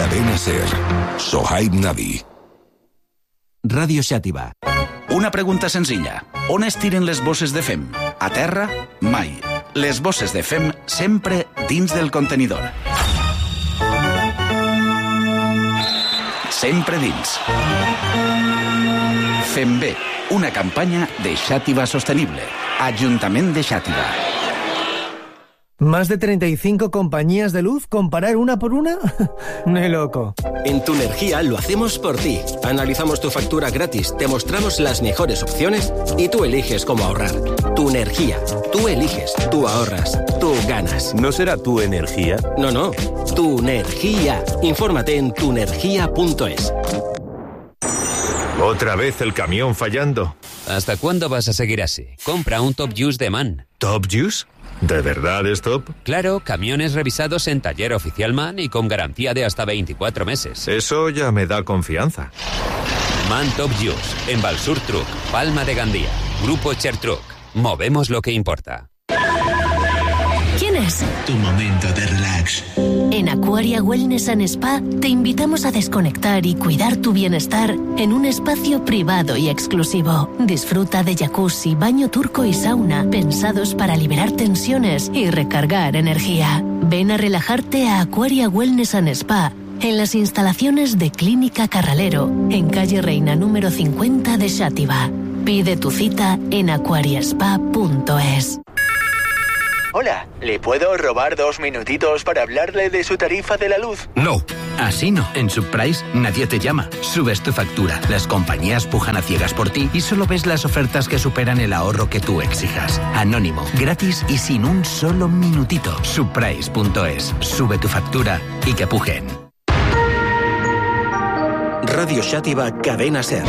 Cadena Ser. Sohaib Nabi. Ràdio Xàtiva. Una pregunta senzilla. On es tiren les bosses de fem? A terra? Mai. Les bosses de fem sempre dins del contenidor. Sempre dins. Fem bé, una campanya de Xàtiva Sostenible. Ajuntament de Xàtiva. ¿Más de 35 compañías de luz? ¿Comparar una por una? ¡Ni loco! En Tu Energía lo hacemos por ti. Analizamos tu factura gratis, te mostramos las mejores opciones y tú eliges cómo ahorrar. Tu Energía. Tú eliges, tú ahorras, tú ganas. ¿No será Tu Energía? No. Tu Energía. Infórmate en tuenergia.es. ¿Otra vez el camión fallando? ¿Hasta cuándo vas a seguir así? Compra un Top Use de MAN. ¿Top Use? ¿De verdad es top? Claro, camiones revisados en taller oficial MAN y con garantía de hasta 24 meses. Eso ya me da confianza. MAN Top Use, en Valsur Truck, Palma de Gandía, Grupo Cher Truck. Movemos lo que importa. ¿Quién es? Tu momento de relax. En Aquaria Wellness and Spa te invitamos a desconectar y cuidar tu bienestar en un espacio privado y exclusivo. Disfruta de jacuzzi, baño turco y sauna pensados para liberar tensiones y recargar energía. Ven a relajarte a Aquaria Wellness and Spa en las instalaciones de Clínica Carralero, en calle Reina número 50 de Xàtiva. Pide tu cita en aquariaspa.es. Hola, ¿le puedo robar 2 minutitos para hablarle de su tarifa de la luz? No, así no. En Subprice nadie te llama. Subes tu factura, las compañías pujan a ciegas por ti y solo ves las ofertas que superan el ahorro que tú exijas. Anónimo, gratis y sin un solo minutito. Subprice.es. Sube tu factura y que pujen. Ràdio Xàtiva, Cadena Ser.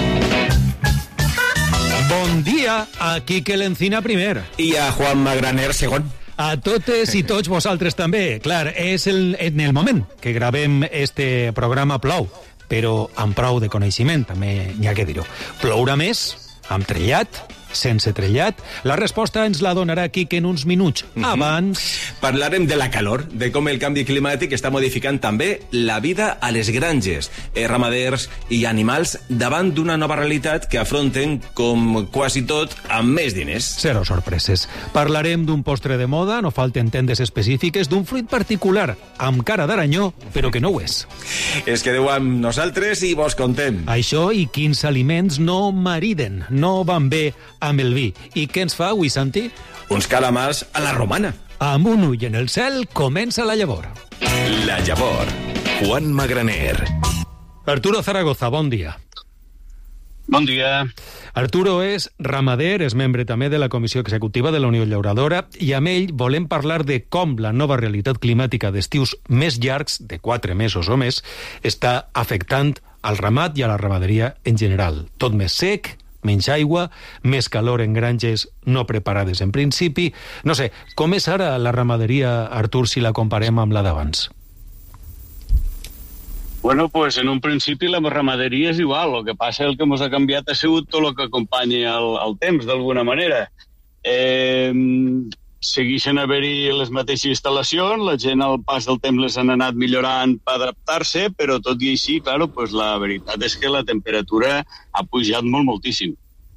Bon dia a Quique Lencina primer. I a Juan Magraner segon. A totes i tots vosaltres també. Clar, és en el moment que gravem este programa plou, però amb prou de coneixement, també n'hi ha que dir-ho. Plourà més, amb trellat, sense trellat? La resposta ens la donarà Quique en uns minuts. Abans... Parlarem de la calor, de com el canvi climàtic està modificant també la vida a les granges, ramaders i animals davant d'una nova realitat que afronten, com quasi tot, amb més diners. Zero sorpreses. Parlarem d'un postre de moda, no falten tendes específiques, d'un fruit particular, amb cara d'aranyó, però que no ho és. Es quedeu amb nosaltres i vos contem. Això i quins aliments no mariden, no van bé amb el vi. I què ens fa avui, Santi? Uns calamars a la romana. Amb un ull en el cel comença la llavor. La llavor. Juan Magraner. Arturo Zaragoza, bon dia. Bon dia. Arturo és ramader, és membre també de la Comissió Executiva de la Unió Llauradora i amb ell volem parlar de com la nova realitat climàtica d'estius més llargs, de 4 mesos o més, està afectant al ramat i a la ramaderia en general. Tot més sec, menys aigua, més calor en granges no preparades en principi. No sé, com és ara la ramaderia, Artur, si la comparem amb la d'abans? Bueno, pues en un principi la ramaderia és igual. El que passa, el que ens ha canviat ha sigut tot el que acompanya el temps, d'alguna manera. Segueixen a haver-hi les mateixes instal·lacions, la gent al pas del temps les han anat millorant per adaptar-se, però tot i així, claro, pues la veritat és que la temperatura ha pujat moltíssim.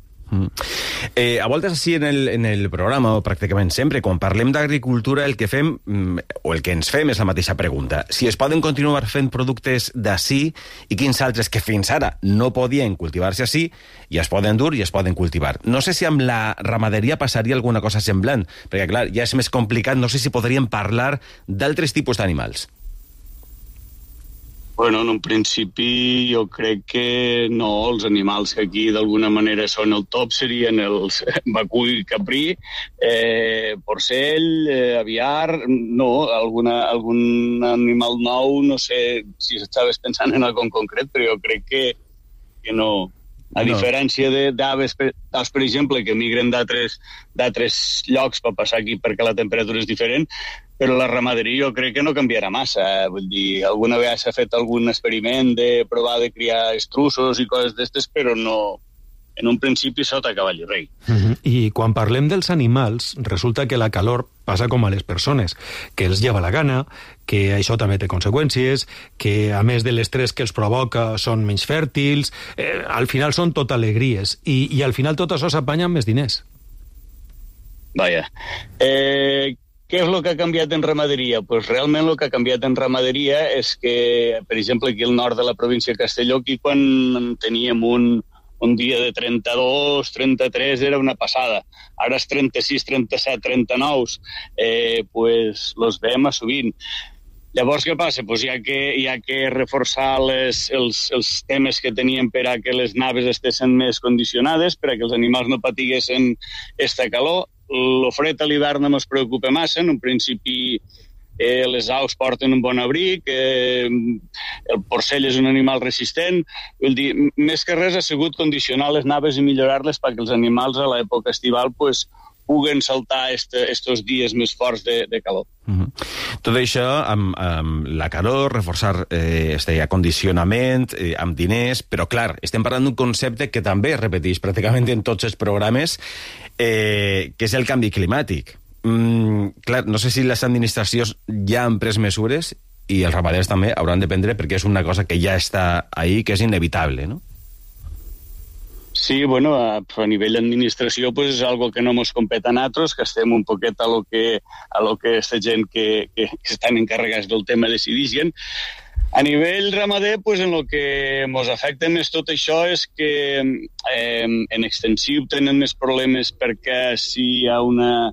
A voltes així en el programa, o pràcticament sempre, quan parlem d'agricultura, el que fem, o el que ens fem, és la mateixa pregunta. Si es poden continuar fent productes d'ací i quins altres que fins ara no podien cultivar-se ací i es poden dur i es poden cultivar. No sé si amb la ramaderia passaria alguna cosa semblant, perquè clar, ja és més complicat, no sé si podríem parlar d'altres tipus d'animals. Bueno, en un principi jo crec que no, els animals que aquí d'alguna manera són el top serien els vacull, caprí, porcell, aviar, no, algun animal nou, no sé si estaves pensant en algun concret, però jo crec que no. A diferència d'aves, per exemple, que migren d'altres llocs per passar aquí perquè la temperatura és diferent, però la ramaderia jo crec que no canviarà massa. Vull dir, alguna vegada s'ha fet algun experiment de provar de criar estruços i coses d'estes, però no en un principi sota cavall i rei. I quan parlem dels animals, resulta que la calor passa com a les persones, que els lleva la gana, que això també té conseqüències, que a més de l'estrès que els provoca són menys fèrtils, al final són tot alegries, i al final tot això s'apanya amb més diners. Vaja. Què és el que ha canviat en ramaderia? Pues realment el que ha canviat en ramaderia és que, per exemple, aquí al nord de la província de Castelló, aquí quan teníem un dia de 32, 33 era una passada. Ara és 36, 37, 39, pues los veiem a sovint. Llavors, què passa? Pues hi ha que reforçar els temes que teníem per a que les naves estessin més condicionades, per a que els animals no patiguessin esta calor. El fred a l'hivern no es preocupa massa, en un principi les aus porten un bon abric, el porcell és un animal resistent, vull dir, més que res ha sigut condicionar les naves i millorar-les perquè els animals a l'època estival pues, puguen saltar estos dies més forts de calor. Tot això amb la calor, reforçar este acondicionament, amb diners, però clar, estem parlant d'un concepte que també es repeteix pràcticament en tots els programes, que és el canvi climàtic. Clar, no sé si les administracions ja han pres mesures i els ramaders també hauran de prendre perquè és una cosa que ja està ahí, que és inevitable, no? Sí, bueno, a nivell d'administració pues, és algo que no ens compete a nosaltres, que estem un poquet a lo que esta gent que estan encarregats del tema decidixen. A nivell ramader, pues, en el que ens afecta més tot això és que en extensiu tenen més problemes perquè si hi ha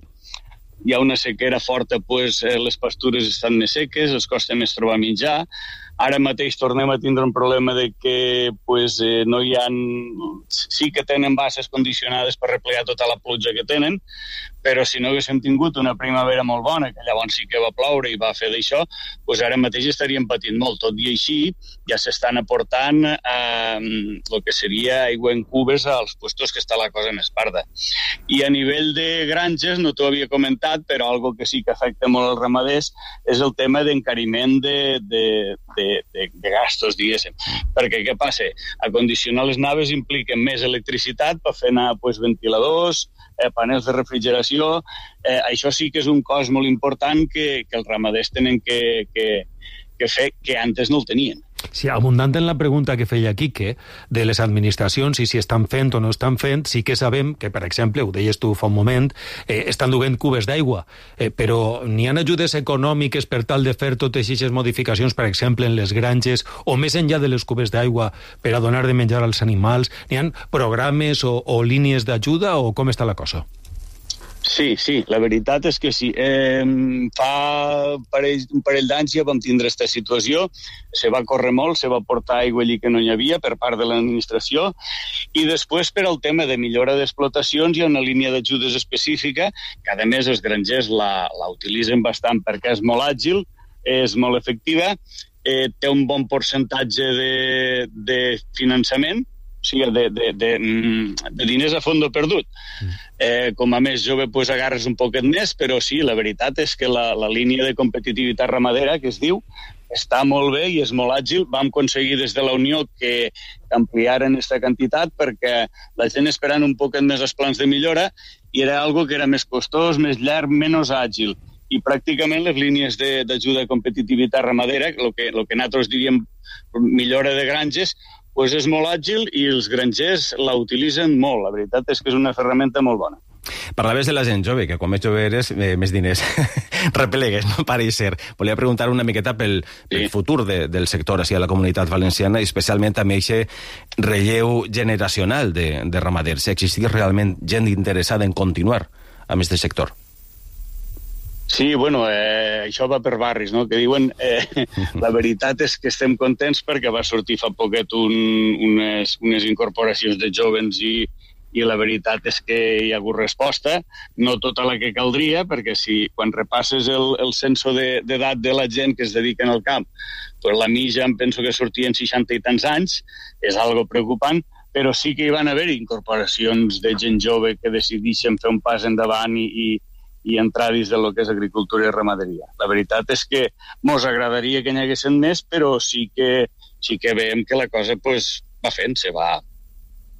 una sequera forta, pues, les pastures estan més seques, els costa més trobar menjar. Ara mateix tornem a tindre un problema de que pues, no hi ha... Sí que tenen bases condicionades per replegar tota la pluja que tenen, però si no haguéssim tingut una primavera molt bona, que llavors sí que va ploure i va fer d'això, pues ara mateix estaríem patint molt. Tot i així, ja s'estan aportant el que seria aigua en cubes als puestos que està la cosa més parda. I a nivell de granges, no t'ho havia comentat, però algo que sí que afecta molt als ramaders és el tema d'encariment de gastos, diguéssim. Perquè què passa? Acondicionar les naves impliquen més electricitat per fer anar pues, ventiladors, panels de refrigeració. Això sí que és un cost molt important que els ramaders tenen que fer, que antes no el tenien. Sí, abundant en la pregunta que feia Quique de les administracions i si estan fent o no estan fent, sí que sabem que, per exemple, ho deies tu fa un moment, estan duent cubes d'aigua, però n'hi ha ajudes econòmiques per tal de fer totes aquestes modificacions, per exemple, en les granges, o més enllà de les cubes d'aigua per a donar de menjar als animals? N'hi ha programes o línies d'ajuda o com està la cosa? Sí, la veritat és que sí. Fa un parell d'anys ja vam tindre aquesta situació, se va córrer molt, se va portar aigua allí que no hi havia per part de l'administració, i després per al tema de millora d'explotacions hi ha una línia d'ajudes específica, que a més els grangers la utilitzen bastant perquè és molt àgil, és molt efectiva, té un bon percentatge de finançament, o sigui, de diners a fondo perdut. Com a més jove pues, agarres un poquet més, però sí, la veritat és que la línia de competitivitat ramadera, que es diu, està molt bé i és molt àgil. Vam aconseguir des de la Unió que ampliaren aquesta quantitat perquè la gent esperant un poquet més els plans de millora i era algo que era més costós, més llarg, menys àgil. I pràcticament les línies d'ajuda a competitivitat ramadera, el que nosaltres diríem millora de granges, pues és molt àgil i els grangers la utilitzen molt. La veritat és que és una ferramenta molt bona. Parlaves de la gent jove, que quan més jove eres, més diners replegues, no pareix ser. Volia preguntar una miqueta pel futur del sector així a la comunitat valenciana, especialment també aquest relleu generacional de ramaders. Si existís realment gent interessada en continuar amb aquest sector. Sí, bueno, això va per barris, no?, que diuen... La veritat és que estem contents perquè va sortir fa poquet unes incorporacions de jovens i la veritat és que hi ha hagut resposta, no tota la que caldria, perquè si quan repasses el censo d'edat de la gent que es dedica al camp, pues la mitja em penso que sortien 60 i tants anys, és algo preocupant, però sí que hi van haver incorporacions de gent jove que decidixen fer un pas endavant i entrar dins de lo que és agricultura i ramaderia. La veritat és que mos agradaria que n'hi haguessin més, però sí que veiem que la cosa pues, va fent, se va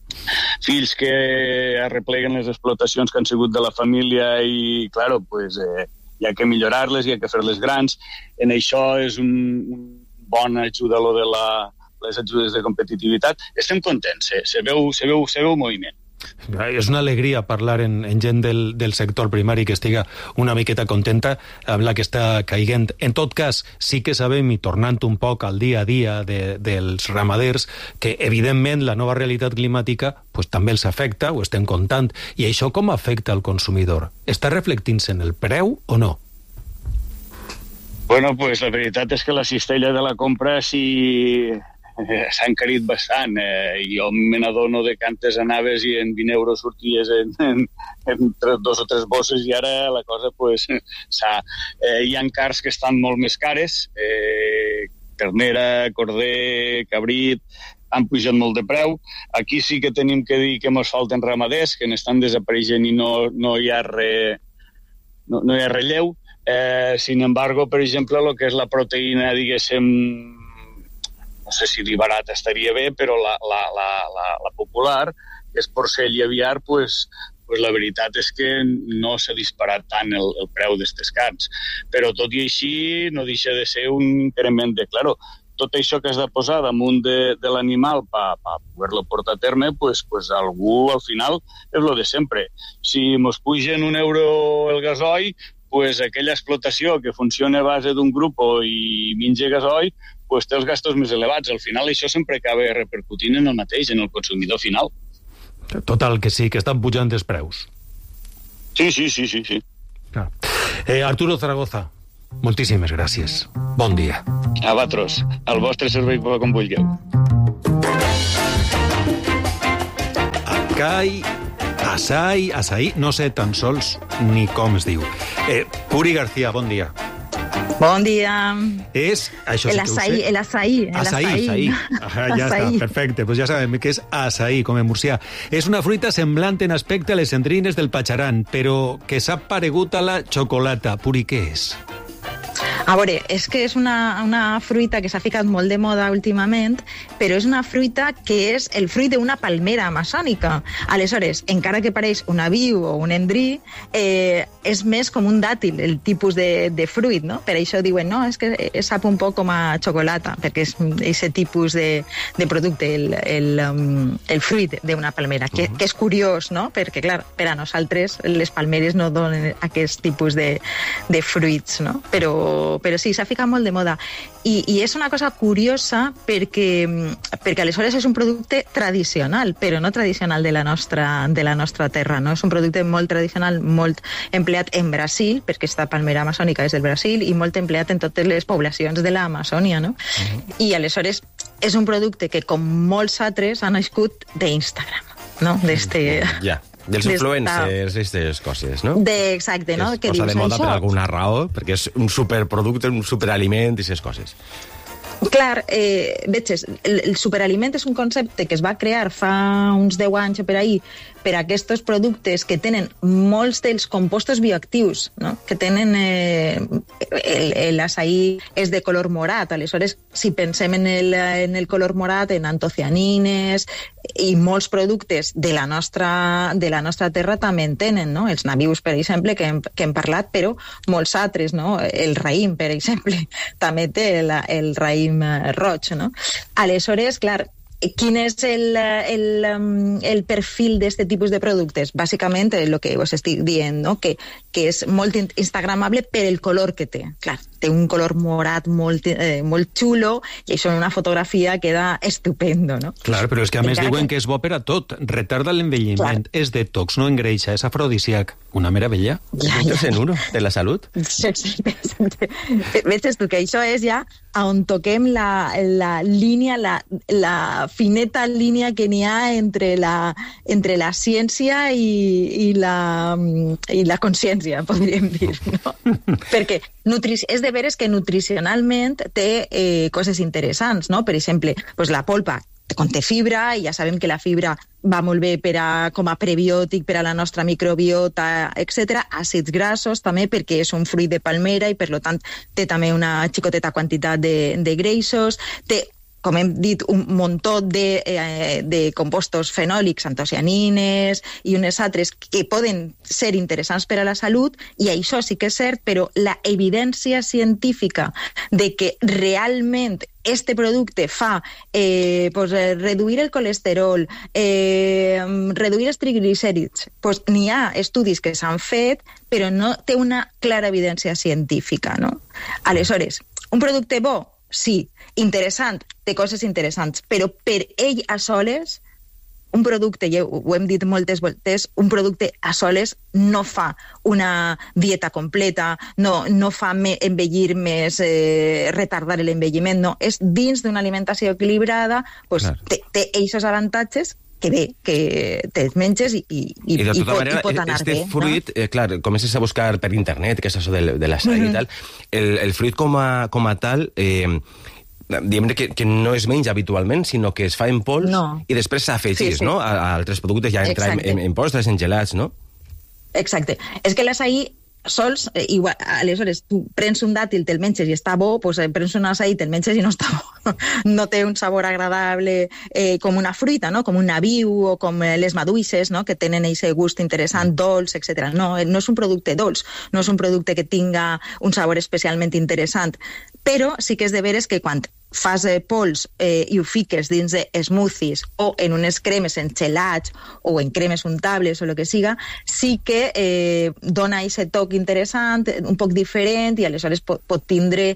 fills que arrepleguen les explotacions que han sigut de la família i, claro, pues, hi ha que millorar-les, hi ha que fer-les grans. En això és un bon ajuda lo de les ajudes de competitivitat. Estem contents, se veu moviment. És una alegria parlar en gent del sector primari que estiga una miqueta contenta amb la que està caiguent. En tot cas, sí que sabem, i tornant un poc al dia a dia dels ramaders, que evidentment la nova realitat climàtica pues, també els afecta, ho estem comptant, i això com afecta al consumidor? Està reflectint-se en el preu o no? Bueno, pues la veritat és que la cistella de la compra sí s'ha encarit bastant. Jo me n'adono de quantes anaves i en 20 euros sorties en 2 o 3 bosses i ara la cosa pues, hi ha cars que estan molt més cares, ternera, corder, cabrit, han pujat molt de preu. Aquí sí que tenim que dir que ens falten ramaders, que n'estan desapareixent i no hi ha relleu. Sin embargo, per exemple, lo que és la proteïna, diguéssim, no sé si dir barat estaria bé, però la popular, que és porcell i aviar, pues la veritat és que no s'ha disparat tant el preu d'estes carns. Però tot i així no deixa de ser un increment de... Claro, tot això que has de posar damunt de l'animal per poder-lo portar a terme, pues algú al final és lo de sempre. Si mos pugen €1 el gasoil, pues aquella explotació que funciona a base d'un grup i menja gasoil, pues té els gastos més elevats. Al final això sempre acaba repercutint en el mateix, en el consumidor final. Total, que sí, que estan pujant els preus. Sí. Clar. Arturo Zaragoza, moltíssimes gràcies. Bon dia. A vosaltres, al vostre servei com vulgueu. Acai, açaí, no sé tan sols ni com es diu. Puri García, bon dia. Bon dia. És... Això el açaí. Açaí. Ja està, perfecte. Pues ja sabem que és açaí, com en murcià. És una fruita semblant en aspecte a les cendrines del patxaran, però que s'ha paregut a la xocolata. Puri, què és? A veure, és que és una fruita que s'ha ficat molt de moda últimament, però és una fruita que és el fruit d'una palmera amazònica. Aleshores, encara que pareix un aviu o un endrí, és més com un dàtil, el tipus de fruit, no? Per això diuen, no, és que sap un poc com a xocolata, perquè és aquest tipus de producte, el fruit d'una palmera, que és curiós, no? Perquè, clar, per a nosaltres les palmeres no donen aquest tipus de fruits, no? Però sí, s'ha ficat molt de moda. I és una cosa curiosa perquè aleshores és un producte tradicional, però no tradicional de la nostra terra, no? És un producte molt tradicional, molt empleat en Brasil, perquè aquesta palmera amazònica és del Brasil, i molt empleat en totes les poblacions de l'Amazònia, no? I aleshores és un producte que, com molts altres, ha nascut d'Instagram, no? Ja. Dels influencers, aquestes coses, no? Exacte, no? Que posa de moda per alguna raó, perquè és un superproducte, un superaliment i aquestes coses. Clar, veig, el superaliment és un concepte que es va crear fa uns 10 anys o per ahir per a aquests productes que tenen molts dels compostos bioactius, no? Que tenen... L'açaí és de color morat, aleshores, si pensem en el color morat, en antocianines i molts productes de la nostra terra també en tenen, no? Els nabius, per exemple, que hem parlat, però molts altres, no? El raïm, per exemple, també té el raïm roig, no? Aleshores, clar, quin és el perfil d'aquest tipus de productes? Bàsicament, el que us estic dient, no? Que és molt instagramable per el color que té. Clar, té un color morat molt xulo i això en una fotografia queda estupendo, no? Clar, però és que a més diuen que és bo per a tot. Retarda l'envelliment, és detox, no engreixa, és afrodisíac. Una meravella. Dos en uno, de la salut. Veig tu que això és ja on toquem la línia, la fineta línia que n'hi ha entre la ciència i la consciència, podríem dir, no? Perquè és de veres que nutricionalment té coses interessants, no? Per exemple, la polpa conté fibra, i ja sabem que la fibra va molt bé com a prebiòtic per a la nostra microbiota, etc. Àcids grassos també, perquè és un fruit de palmera i per tant té també una xicoteta quantitat de greixos, té com hem dit, un muntó de compostos fenòlics, antocianines i unes altres que poden ser interessants per a la salut, i això sí que és cert, però la evidència científica de que realment este producte fa reduir el colesterol, reduir els triglicèrids, n'hi ha estudis que s'han fet, però no té una clara evidència científica, no? Aleshores, un producte bo, sí, interessant, té coses interessants, però per ell a soles, un producte, ja ho hem dit moltes voltes, un producte a soles no fa una dieta completa, no fa envellir més, retardar l'envelliment, no, és dins d'una alimentació equilibrada, té aquests avantatges que bé, que te'ls menges i pot anar bé. Este fruit, clar, comences a buscar per internet, que és això de l'açaí i tal, el fruit com a tal, diguem que no es menja habitualment, sinó que es fa en pols i després s'afegís, no?, a altres productes, ja entra en postres, en gelats, no? Exacte. És que l'açaí sols, igual, aleshores tu prens un dàtil, te'l menges i està bo, prens un açaí, te'l menges i no està bo. No té un sabor agradable com una fruita, no? Com un nabiu o com les maduixes, no? Que tenen aquest gust interessant, dolç, etc. No és un producte dolç, no és un producte que tinga un sabor especialment interessant, però sí que és de veres que quan fas pols i ho fiques dins de smoothies o en unes cremes, en gelats o en cremes untables o el que siga, sí que dona aquest toc interessant, un poc diferent, i aleshores pot tindre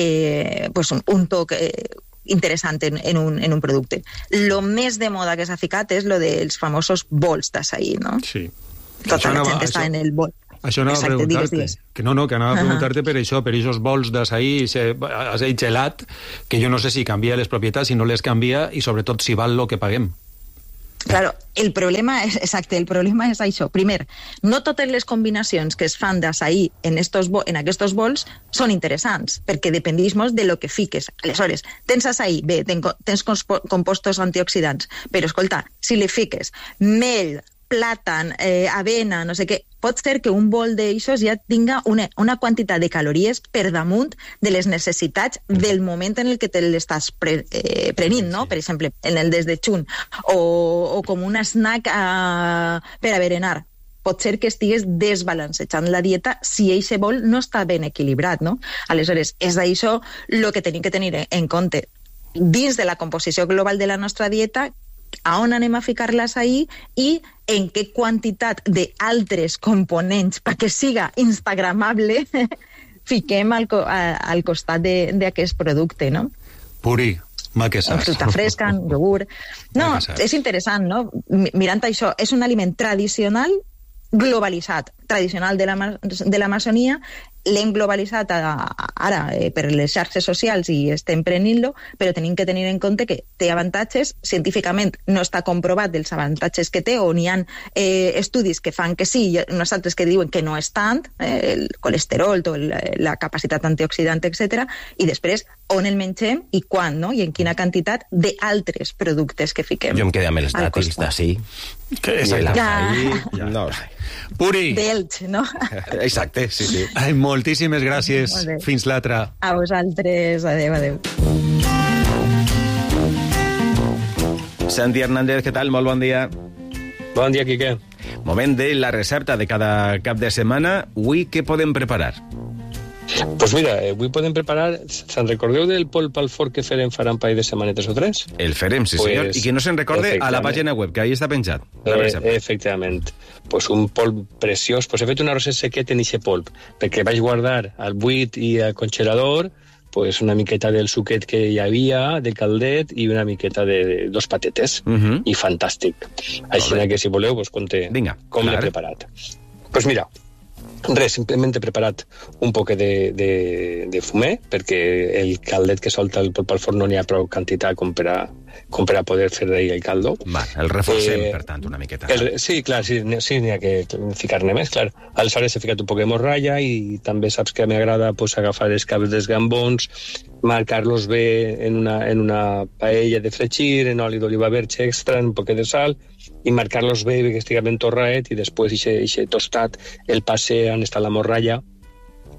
un toc interessant en un producte. Lo més de moda que s'ha ficat és lo dels famosos bols d'açaí, no? Sí. Tota la gent està en el bol. Això anava a preguntar-te. Que anava a preguntar-te per això, per aquests bols d'açaí, açaí gelat, que jo no sé si canvia les propietats, si no les canvia, i sobretot si val lo que paguem. Claro, el problema és això. Primer, no totes les combinacions que es fan d'açaí en aquests bols són interessants, perquè dependeix molt de lo que fiques. Aleshores, tens açaí, bé, tens compostos antioxidants, però escolta, si li fiques mel, plàtan, avena, no sé què, pot ser que un bol d'aixòs ja tinga una quantitat de calories per damunt de les necessitats del moment en el que te l'estàs prenint, no? Per exemple, en el desdejun, o com un snack per a berenar. Pot ser que estigues desbalancejant la dieta si eixe bol no està ben equilibrat, no? Aleshores, és d'això el que tenim que tenir en compte. Dins de la composició global de la nostra dieta, a on anem a ficar l'açaí i en què quantitat d'altres components perquè siga instagramable fiquem al costat d'aquest producte, no? Puri, maquesàs. Fruita fresca, iogurt. No, és interessant, no? Mirant això, és un aliment tradicional globalitzat, tradicional de l'Amazonia, l'hem globalitzat ara per les xarxes socials i estem prenent-lo, però tenim que tenir en compte que té avantatges, científicament no està comprovat dels avantatges que té, o n'hi ha estudis que fan que sí, i uns altres que diuen que no és tant, el colesterol, la capacitat antioxidant, etc. I després, on el mengem i quan, no? I en quina quantitat d'altres productes que fiquem. Jo em quedé amb els dàtils d'ací. No sé. Puri! D'Elx, no? Exacte, sí. Ai, moltíssimes gràcies. Fins l'altra. A vosaltres. Adéu. Santi Hernández, què tal? Molt bon dia. Bon dia, Quique. Moment de la recepta de cada cap de setmana. Avui què podem preparar? Pues mira, avui podem preparar... Se'n recordeu del polp al forn que farem farà un parell de setmanetes o tres? El farem, sí senyor. I que no se'n recorde a la pàgina web, que ahí està penjat. Efectivament. Pues un polp preciós. Pues he fet un arròs sequet en eixe polp, perquè vaig guardar al buit i al congelador pues una miqueta del suquet que hi havia, de caldet, i una miqueta de dos patetes. I fantàstic. Així que, si voleu, vos conté com l'he preparat. Pues mira, res, simplement he preparat un poc de fumer, perquè el caldet que solta el polp al forn no n'hi ha prou quantitat com per a poder fer d'ahir el caldo. El reforcem, per tant, una miqueta. Sí, clar, sí, n'hi ha que ficar-ne més, clar. Aleshores he ficat un poc de morralla i també saps que m'agrada agafar els caps dels gambons, marcar-los bé en una paella de fregir, en oli d'oliva verge extra, un poc de sal, i marcar-los bé que estigui ben torrat, i després eixe tostat el passe on està la morralla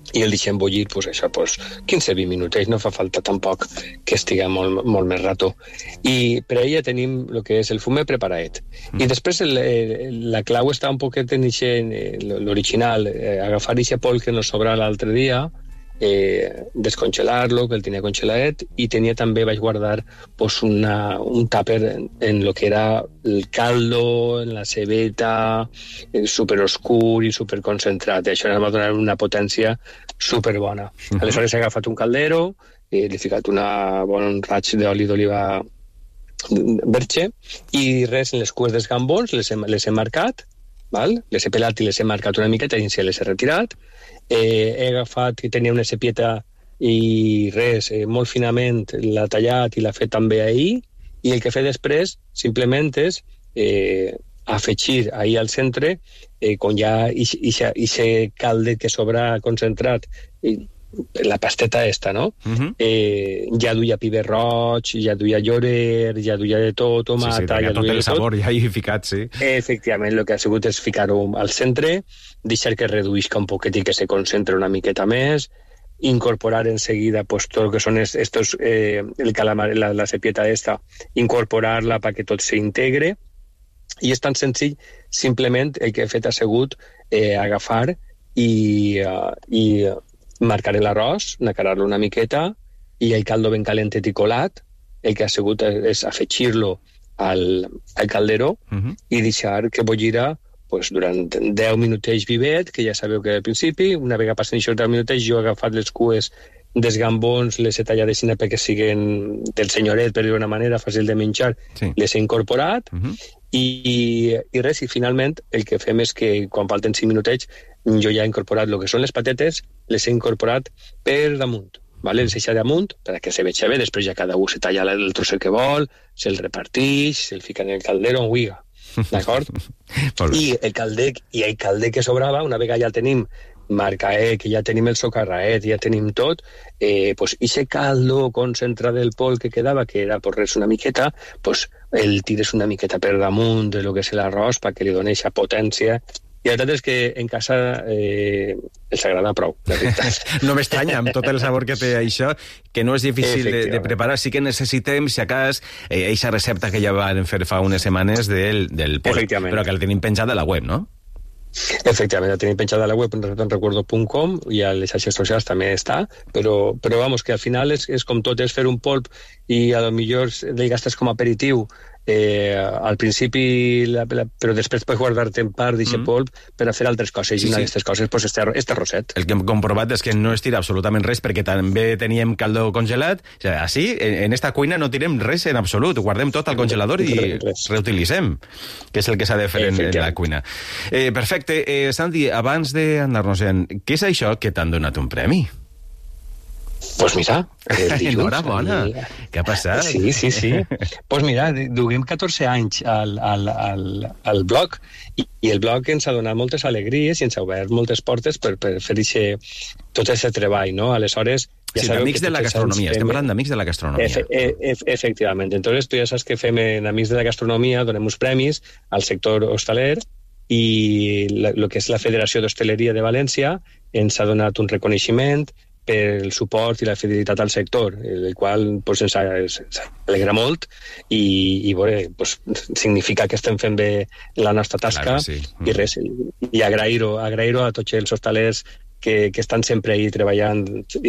i el deixem bullir, pues, això, pues, 15-20 minutets, no fa falta tampoc que estigui molt més rato. I per a ella tenim el que és el fumet preparat. I després la clau està un poquet en l'original, agafar aquest pol que nos sobra l'altre dia, descongelar-lo, que el tenia congelat, i tenia també, vaig guardar pues, un tàper en lo que era el caldo, en la cebeta, superoscur i superconcentrat. Això em va donar una potència superbona. Aleshores he agafat un caldero, li he ficat un bon raig d'oli d'oliva verge, i res, en les cues dels gambons les he marcat, val? Les he pelat i les he marcat una miqueta i les he retirat. He agafat, que tenia una cepieta i res, molt finament l'ha tallat i l'ha fet també ahir, i el que he fet després simplement és afegir ahir al centre quan hi ha aquest caldet que sobra concentrat, la pasteta esta, no? Ja duia piber roig, ja duia llorer, ja duia de tot, tomata... Sí, ja tot el sabor ja hi he ficat, sí. Efectivament, el que ha sigut és ficar-ho al centre, deixar que reduïsca un poquet i que se concentre una miqueta més, incorporar enseguida pues, tot el que són el calamar, la cepieta esta, incorporar-la perquè tot s'integre, i és tan senzill, simplement el que he fet ha sigut agafar i marcar l'arròs, nacarar-lo una miqueta, i el caldo ben calentet i colat, el que ha sigut és afegir-lo al caldero i deixar que bollira pues, durant 10 minutets vivet, que ja sabeu que al principi, una vegada passen aquests 10 minutets, jo he agafat les cues dels gambons, les he tallat així perquè siguen del senyoret, per dir-ho d'una manera, fàcil de menjar, les he incorporat, i res, i finalment el que fem és que quan falten 5 minutets jo ja he incorporat el que són les patates, les he incorporat per damunt, vale? Les he deixat damunt perquè se veja bé, després ja cada un se talla el trosset que vol, se'l repartix, se'l fica en el caldero on huiga, d'acord? I el calder que sobrava, una vegada ja el tenim marcaet, que ja tenim el socarraet, ja tenim tot, pues ese caldo concentrat del pol que quedava, que era pues res una miqueta, pues el tires una miqueta per damunt de lo que és l'arròs perquè li doni aquesta potència. I la veritat és que en casa els agrada prou, la veritat. No m'estranya, amb tot el sabor que té això, que no és difícil de preparar. Sí que necessitem, si a cas, aquesta recepta que ja van fer fa unes setmanes del pol, però que el tenim penjat a la web, no? Efectivament, la tenim penjada a la web, recuerdo.com, i a les xarxes socials també està, però vamos, que al final és com tot, és fer un polp i a lo millor el gastes com a aperitiu al principi, però després pots guardar-te en part d'aquest polp per a fer altres coses, i una d'aquestes coses pues, este roset. El que hem comprovat és que no es tira absolutament res, perquè també teníem caldo congelat. O sigui, així, en esta cuina no tirem res en absolut, guardem tot al congelador i reutilitzem, que és el que s'ha de fer en la cuina. Perfecte. Santi, abans d'anar-nos-en, què és això que t'han donat un premi? Pues mira, enhorabona. Què ha passat? Sí. Pues mira, duguem 14 anys al blog, i el blog ens ha donat moltes alegries i ens ha obert moltes portes per fer tot aquest treball, no? Aleshores, ja sabeu Amics de la Gastronomia, estem parlant d'Amics de la Gastronomia. Efectivament, entonces tu ja saps que fem en Amics de la Gastronomia, donem uns premis al sector hostaler, i el que és la Federació d'Hostaleria de València ens ha donat un reconeixement per el suport i la fidelitat al sector, el qual pues, ens alegra molt i veure, pues, significa que estem fent bé la nostra tasca. Claro, sí. I res, i agrair-ho a tots els hostalers que estan sempre ahí treballant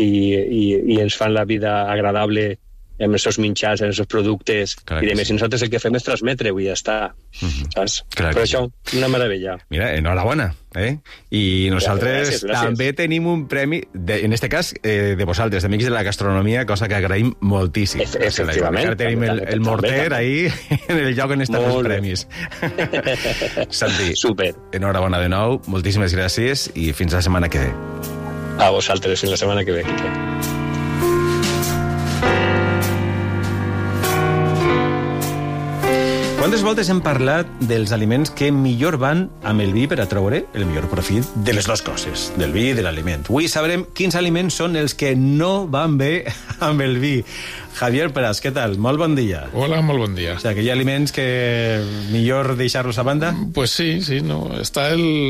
i ens fan la vida agradable amb els seus menjars, amb els seus productes, i de més, i nosaltres el que fem és transmetre-ho i ja està, saps? Però això, una meravella. Mira, enhorabona, I nosaltres també tenim un premi, en este cas, de vosaltres, d'Amics de la Gastronomia, cosa que agraïm moltíssim. Efectivament. Ara tenim el morter ahí, en el lloc on estan els premis. Santi, enhorabona de nou, moltíssimes gràcies, i fins la setmana que ve. A vosaltres, fins la setmana que ve, Quique. Moltes voltes hem parlat dels aliments que millor van amb el vi per a treure el millor profit de les dues coses, del vi i de l'aliment. Avui sabrem quins aliments són els que no van bé amb el vi. Javier Pras, què tal? Molt bon dia. Hola, molt bon dia. O sea, que hi ha aliments que millor deixar-los a banda? Pues sí, no. Està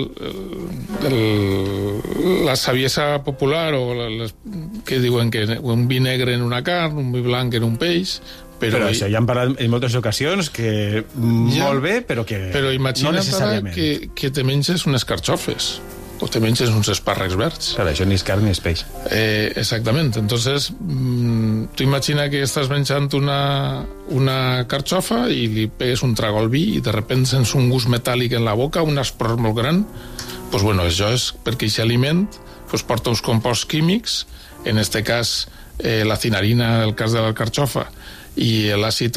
la saviesa popular que diuen que un vi negre en una carn, un vi blanc en un peix. Però això ja hem parlat en moltes ocasions que molt bé, però que imagina't no necessàriament. Que te menges unes carxofes o te menges uns espàrrecs verds. Clar, això ni és carn ni és peix. Exactament. Entonces, tu imagina que estàs menjant una carxofa i li pegues un trago al vi i de repente sents un gust metàl·lic en la boca, un aspror molt gran. Pues bueno, això és perquè aquest aliment porta uns composts químics, en este cas la cinarina, en el cas de la carxofa, i l'àcid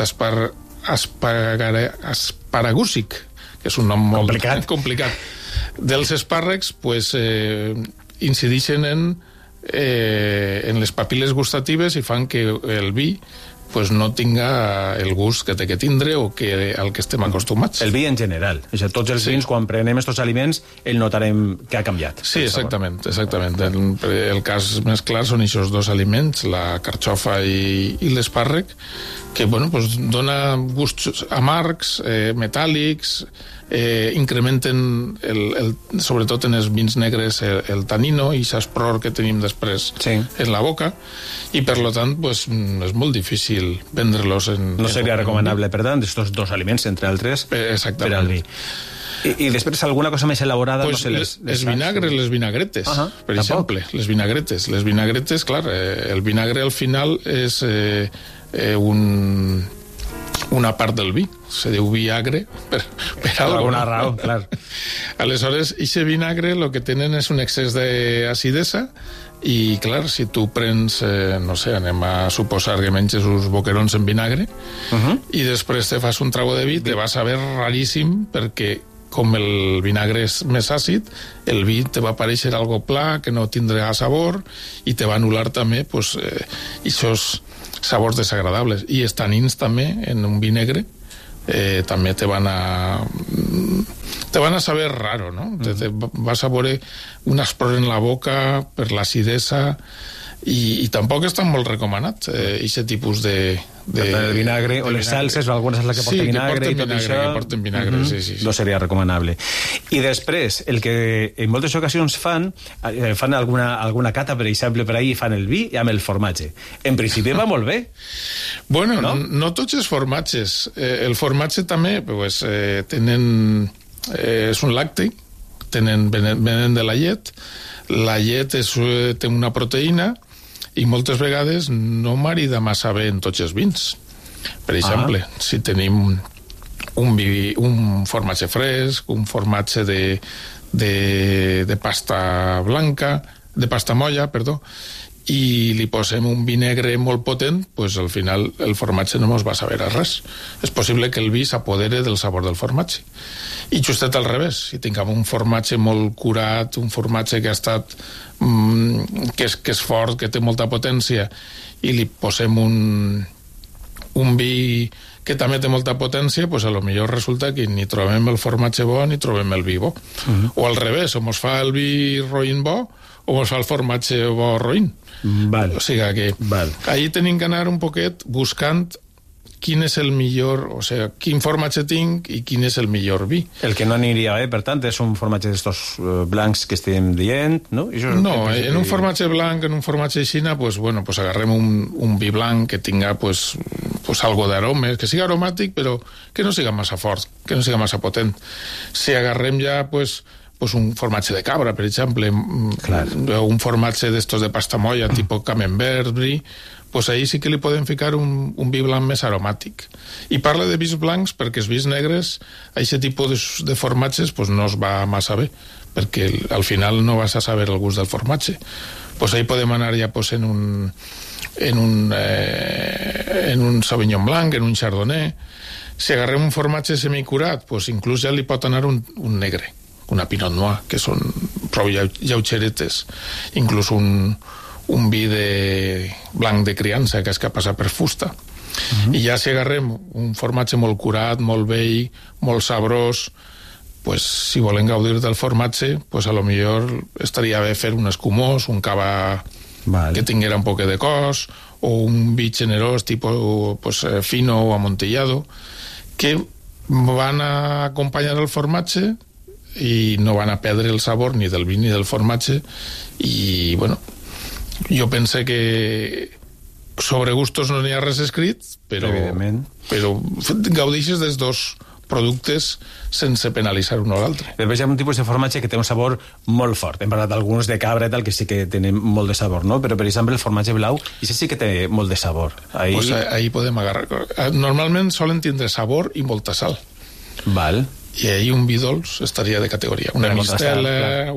asparagúsic, que és un nom molt complicat. Dels espàrrecs, incideixen en les papil·les gustatives i fan que el vi no tinga el gust que té que tindre o al que estem acostumats. El vi en general. És a dir, tots els vins, quan prenem aquests aliments, el notarem que ha canviat. Sí, exactament. El cas més clar són aquests dos aliments, la carxofa i l'espàrrec, que dona gusts amargs, metàl·lics, incrementen sobretot en els vins negres el tanino i l'aspror que tenim després en la boca, i per tant és molt difícil vendre-los no seria recomanable, per tant, estos dos aliments, entre altres, per al vi. I després alguna cosa més elaborada? Les vinagres, les vinagretes, per exemple. Les vinagretes, clar, el vinagre al final és una part del vi, se diu vi agre per alguna raó, clar. Aleshores, aquest vinagre el que tenen és un excés d'acidesa i, clar, si tu prens, no sé, anem a suposar que menges uns boquerons en vinagre i després te fas un trago de vi, te va saber raríssim perquè com el vinagre és més àcid, el vi te va aparèixer algo pla, que no tindrà sabor i te va anul·lar també aquests sabors desagradables. I els tanins també, en un vi negre, també te van a saber raro, no? Vas a veure un aspror en la boca per l'acidesa i tampoc està molt recomanat aquest tipus de el vinagre o les salses, o algunes és la que porta vinagre, que porten vinagre, sí. No seria recomanable. I després, el que en moltes ocasions fan alguna cata, per exemple, per ahir fan el vi amb el formatge. En principi va molt bé. Bueno, no tots els formatges. El formatge també tenen... és un làctic, venen de la llet. La llet té una proteïna i moltes vegades no marida massa bé en tots els vins. Per exemple, si tenim un formatge fresc, un formatge de pasta blanca, de pasta molla, perdó, i li posem un vi negre molt potent, al final el formatge no ens va saber a res. És possible que el vi s'apodere del sabor del formatge. I justet al revés, si tinguem un formatge molt curat, un formatge que ha estat que és fort, que té molta potència, i li posem un vi que també té molta potència, a lo millor resulta que ni trobem el formatge bo ni trobem el vi bo. O al revés, o mos fa el vi roïn bo o mos fa el formatge bo roïn. O sigui que ahir tenim que anar un poquet buscant quin és el millor, o sigui, quin formatge tinc i quin és el millor vi. El que no aniria bé, per tant, és un formatge d'estos blancs que estem dient, no? No, en un formatge blanc, en un formatge xina, agarrem un vi blanc que tinga algo d'aromes, que sigui aromàtic, però que no siga massa fort, que no siga massa potent. Si agarrem ja, un formatge de cabra, per exemple, un formatge d'estos de pasta molla, tipus camembert, brie, ahí sí que li podem ficar un vi blanc més aromàtic. I parla de vins blancs perquè els vins negres, aquest tipus de formatges no es va massa bé, perquè al final no vas a saber el gust del formatge. Ahí podem anar ja en un Sauvignon Blanc, en un Chardonnay. Si agarrem un formatge semicurat, inclús ja li pot anar un negre, una Pinot Noir, que són prou lleugeretes. Inclús un un vi de blanc de criança que és que passa per fusta. I ja si agarrem un formatge molt curat, molt vell, molt sabrós, pues, si volen gaudir del formatge, pues, a lo millor estaria bé fer un escumós, un cava que tinguera un poc de cos, o un vi generós tipus pues, fino o amontillado, que van a acompanyar el formatge i no van a perdre el sabor ni del vi ni del formatge. I bueno, jo pense que sobre gustos no n'hi ha res escrit, però gaudeixes dels dos productes sense penalitzar un o l'altre. Després hi ha un tipus de formatge que té un sabor molt fort. Hem parlat d'alguns de cabra, tal, que sí que tenen molt de sabor, no? Però, per exemple, el formatge blau, i sí que té molt de sabor. Pues ahí podem agarrar. Normalment solen tindre sabor i molta sal. Val. I ahí un vi dolç estaria de categoria. Una mistela,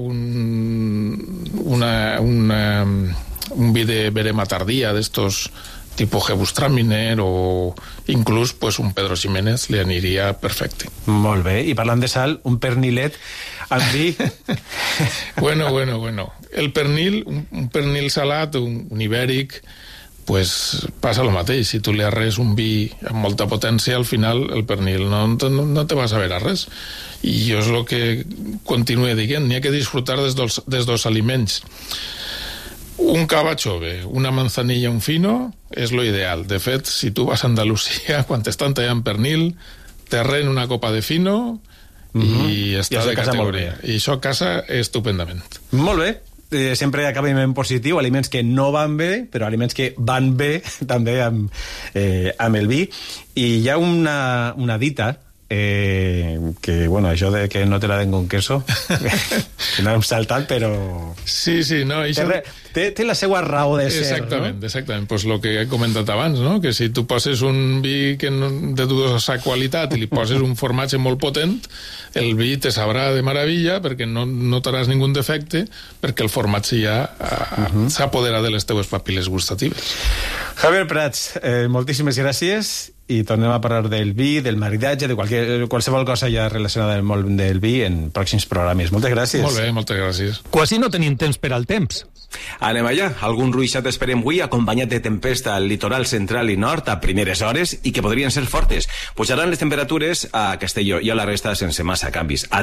un vi de verema tardía, d'estos tipo Gewürztraminer, o inclús pues, un Pedro Ximénez li aniria perfecte. Molt bé, i parlant de sal, un pernilet amb vi... Bueno. El pernil, un pernil salat, un ibèric, pues passa el mateix. Si tu li arres un vi amb molta potència, al final el pernil no te va saber a res. I jo és el que continuo dient, n'hi ha que disfrutar dels dos aliments. Un cava chove, una manzanilla, un fino, és lo ideal. De fet, si tu vas a Andalusia, quan t'estan tallant pernil, te arren una copa de fino i està de categoria. I això casa estupendament. Molt bé. Sempre acabem en positiu, aliments que no van bé, però aliments que van bé també amb el vi. I hi ha una dita que, bueno, això de que no te la den con queso que no hem saltat, però... Sí, no... Té la seva raó de ser, exactament, no? Exactament, pues lo que he comentat abans, no? Que si tu poses un vi de dudosa qualitat i li poses un formatge molt potent, el vi te sabrà de meravella perquè no notaràs ningun defecte, perquè el formatge ja s'apodera de les teues papil·les gustatives. Javier Prats, moltíssimes gràcies, i tornem a parlar del vi, del maridatge, de qualsevol cosa ja relacionada amb el món del vi en pròxims programes. Moltes gràcies. Molt bé, moltes gràcies. Quasi no tenim temps per al temps. Anem allà. Algun ruixat esperem avui, acompanyat de tempesta al litoral central i nord a primeres hores i que podrien ser fortes. Pujaran les temperatures a Castelló i a la resta sense massa canvis.